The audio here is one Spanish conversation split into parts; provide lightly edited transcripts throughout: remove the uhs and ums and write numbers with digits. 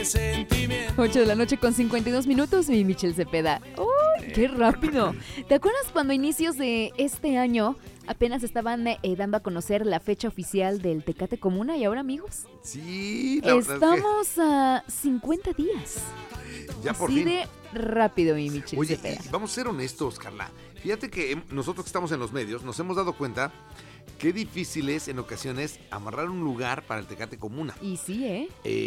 8 de la noche con 52 minutos, mi Michelle Cepeda. ¡Uy, qué rápido! ¿Te acuerdas cuando a inicios de este año apenas estaban dando a conocer la fecha oficial del Tecate Comuna? Y ahora, amigos, Sí, estamos a 50 días. Ya por Así fin. de rápido, mi Michelle Oye, Cepeda. y vamos a ser honestos, Carla. Fíjate que nosotros que estamos en los medios nos hemos dado cuenta qué difícil es en ocasiones amarrar un lugar para el Tecate Comuna. Y sí,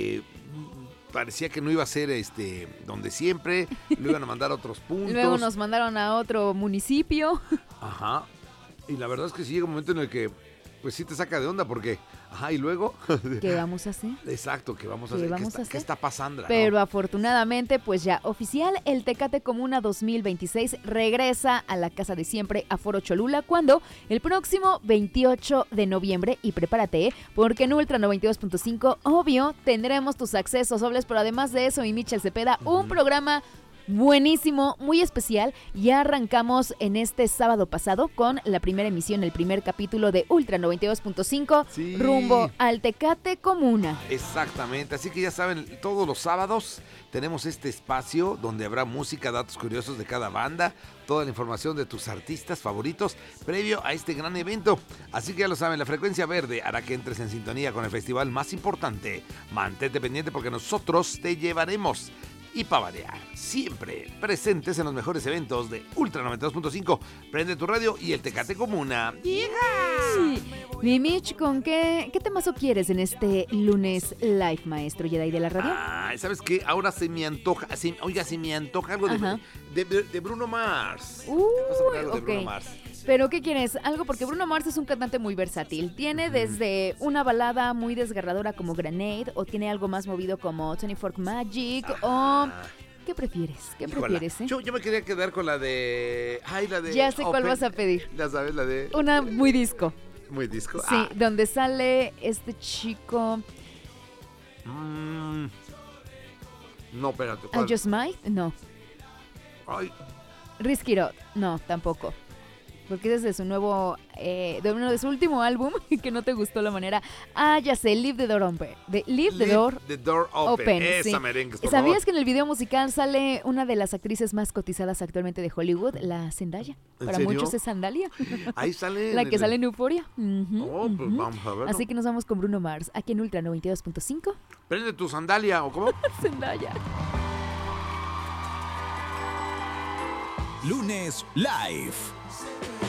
Parecía que no iba a ser donde siempre, lo iban a mandar a otros puntos. Luego nos mandaron a otro municipio. Ajá. Y la verdad es que sí llega un momento en el que, pues sí te saca de onda porque, y luego. ¿Qué vamos a hacer? Exacto, ¿qué vamos a ¿Qué hacer? vamos a hacer? ¿Qué está pasando? Pero afortunadamente, pues ya oficial, el Tecate Comuna 2026 regresa a la casa de siempre, a Foro Cholula, cuando el próximo 28 de noviembre, y prepárate, porque en Ultra 92.5, obvio, tendremos tus accesos dobles, pero además de eso, mi Michelle Cepeda, un programa buenísimo, muy especial. Ya arrancamos en este sábado pasado con la primera emisión, el primer capítulo de Ultra 92.5, Sí. rumbo al Tecate Comuna. Exactamente, así que ya saben, todos los sábados tenemos este espacio donde habrá música, datos curiosos de cada banda, toda la información de tus artistas favoritos previo a este gran evento. Así que ya lo saben, la frecuencia verde hará que entres en sintonía con el festival más importante. Mantente pendiente porque nosotros te llevaremos. Y para variar, siempre presentes en los mejores eventos de Ultra 92.5. Prende tu radio y el Tecate Comuna. Sí. Mi Mitch, ¿con qué temazo quieres en este lunes live, maestro Jedi de la radio? ¿Sabes qué? Ahora se me antoja, se me antoja algo de Bruno Mars. Vamos a poner algo de Bruno Mars. ¿Pero qué quieres? Algo, porque Bruno Mars es un cantante muy versátil. Tiene desde una balada muy desgarradora como Grenade, o tiene algo más movido como 24 Magic, o... ¿Qué prefieres? ¿Qué prefieres, Yo me quería quedar con la de... Ya sé cuál vas a pedir. Ya sabes, la de... Una muy disco. Muy disco. Sí, donde sale este chico... No, espérate. ¿I Just Might? No. Ay. Risk It All. No, tampoco. Porque es de su nuevo, de su último álbum, que no te gustó la manera. Ya sé, Leave the Door Open. Leave the Door Open. Sí. Esa merengue, por ¿Sabías favor. que en el video musical sale una de las actrices más cotizadas actualmente de Hollywood, la Zendaya? ¿En Para serio? muchos es Sandalia. Ahí sale. La que sale en Euphoria. Pues vamos a verlo. Así que nos vamos con Bruno Mars, aquí en Ultra 92.5. Prende tu sandalia, ¿o cómo? Zendaya. Lunes Live.